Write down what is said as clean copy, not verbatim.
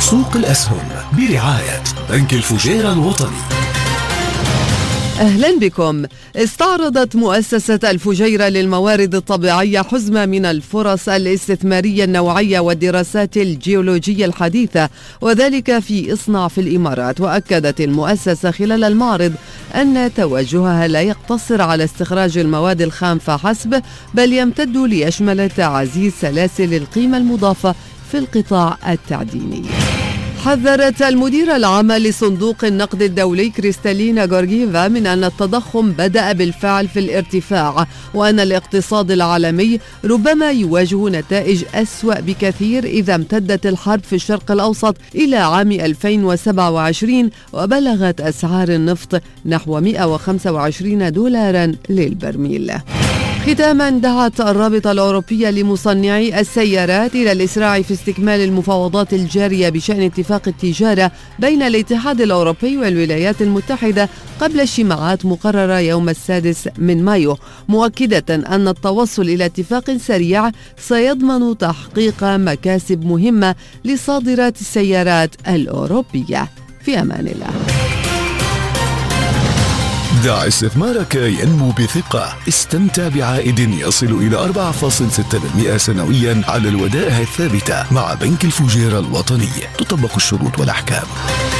سوق الأسهم برعاية بنك الفجيرة الوطني. أهلا بكم. استعرضت مؤسسة الفجيرة للموارد الطبيعية حزمة من الفرص الاستثمارية النوعية والدراسات الجيولوجية الحديثة، وذلك في إصنع في الإمارات. وأكدت المؤسسة خلال المعرض أن توجهها لا يقتصر على استخراج المواد الخام فحسب، بل يمتد ليشمل تعزيز سلاسل القيمة المضافة في القطاع التعديني. حذرت المديرة العامة لصندوق النقد الدولي كريستالينا غورغييفا من أن التضخم بدأ بالفعل في الارتفاع، وأن الاقتصاد العالمي ربما يواجه نتائج أسوأ بكثير إذا امتدت الحرب في الشرق الأوسط إلى عام 2027 وبلغت أسعار النفط نحو $125 للبرميل. ختاما، دعت الرابطة الأوروبية لمصنعي السيارات إلى الإسراع في استكمال المفاوضات الجارية بشأن اتفاق التجارة بين الاتحاد الأوروبي والولايات المتحدة قبل اجتماعات مقررة يوم 6 مايو، مؤكدة أن التوصل إلى اتفاق سريع سيضمن تحقيق مكاسب مهمة لصادرات السيارات الأوروبية. في أمان الله. دع استثمارك ينمو بثقة. استمتع بعائد يصل إلى 4.6% سنويا على الودائع الثابتة مع بنك الفجيرة الوطني. تطبق الشروط والأحكام.